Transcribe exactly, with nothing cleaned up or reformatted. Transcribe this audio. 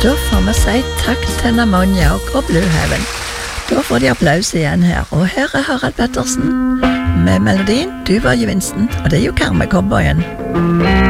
da får vi si takk til Ammoniak og Blue Heaven. Da får de applaus igjen her. Og her er Harald Pettersen med melodien Du var gevinsten, og det er jo Karmøy-cowboyen.